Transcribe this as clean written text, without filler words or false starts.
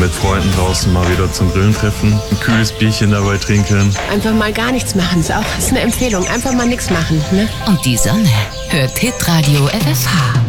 mit Freunden draußen mal wieder zum Grillen treffen, ein kühles Bierchen dabei trinken. Einfach mal gar nichts machen, ist eine Empfehlung. Einfach mal nichts machen, ne? Und die Sonne hört Hitradio FFH.